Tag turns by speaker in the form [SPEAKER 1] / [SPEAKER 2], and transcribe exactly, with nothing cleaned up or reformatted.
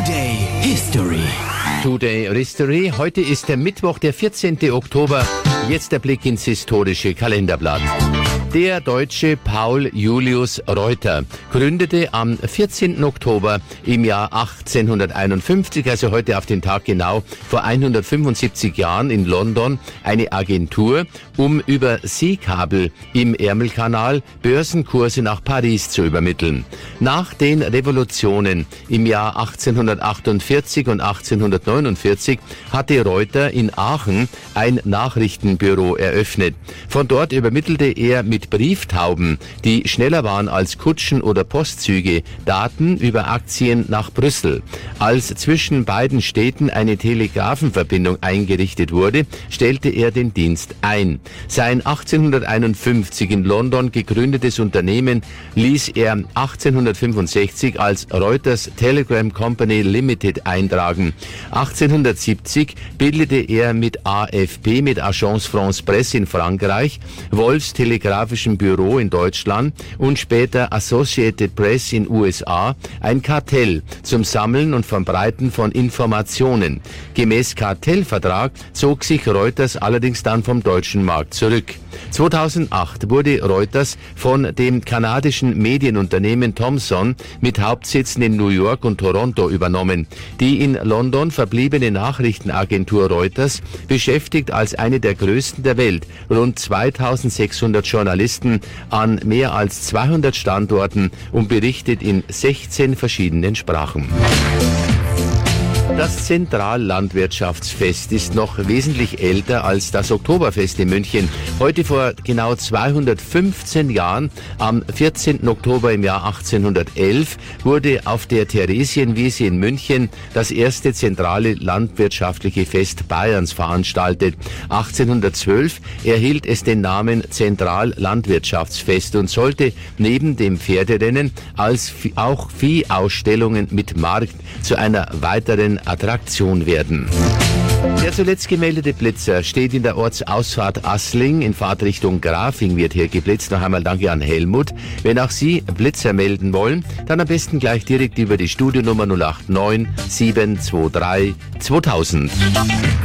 [SPEAKER 1] Today History.
[SPEAKER 2] Today History. Heute ist der Mittwoch, der vierzehnten Oktober. Jetzt der Blick ins historische Kalenderblatt. Der Deutsche Paul Julius Reuter gründete am vierzehnten Oktober im Jahr achtzehnhunderteinundfünfzig, also heute auf den Tag genau, vor hundertfünfundsiebzig Jahren in London, eine Agentur, um über Seekabel im Ärmelkanal Börsenkurse nach Paris zu übermitteln. Nach den Revolutionen im Jahr achtzehnhundertachtundvierzig und achtzehnhundertneunundvierzig hatte Reuter in Aachen ein Nachrichtenbüro eröffnet. Von dort übermittelte er mit Brieftauben, die schneller waren als Kutschen oder Postzüge, Daten über Aktien nach Brüssel. Als zwischen beiden Städten eine Telegrafenverbindung eingerichtet wurde, stellte er den Dienst ein. Sein achtzehnhunderteinundfünfzig in London gegründetes Unternehmen ließ er achtzehnhundertfünfundsechzig als Reuters Telegram Company Limited eintragen. achtzehnhundertsiebzig bildete er mit A F P, mit Agence France Presse in Frankreich, Wolffs Telegrafischen Büro in Deutschland und später Associated Press in U S A ein Kartell zum Sammeln und Verbreiten von Informationen. Gemäß Kartellvertrag zog sich Reuters allerdings dann vom deutschen Markt zurück. zweitausendacht wurde Reuters von dem kanadischen Medienunternehmen Thomson mit Hauptsitzen in New York und Toronto übernommen. Die in London verbliebene Nachrichtenagentur Reuters beschäftigt als eine der größten der Welt rund zweitausendsechshundert Journalisten an mehr als zweihundert Standorten und berichtet in sechzehn verschiedenen Sprachen. Das Zentrallandwirtschaftsfest ist noch wesentlich älter als das Oktoberfest in München. Heute vor genau zweihundertfünfzehn Jahren, am vierzehnten Oktober im Jahr achtzehnhundertelf, wurde auf der Theresienwiese in München das erste zentrale landwirtschaftliche Fest Bayerns veranstaltet. achtzehnhundertzwölf erhielt es den Namen Zentrallandwirtschaftsfest und sollte neben dem Pferderennen als auch Viehausstellungen mit Markt zu einer weiteren Attraktion werden. Der zuletzt gemeldete Blitzer steht in der Ortsausfahrt Assling in Fahrtrichtung Grafing, wird hier geblitzt. Noch einmal danke an Helmut. Wenn auch Sie Blitzer melden wollen, dann am besten gleich direkt über die Studionummer null acht neun sieben zwei drei zweitausend.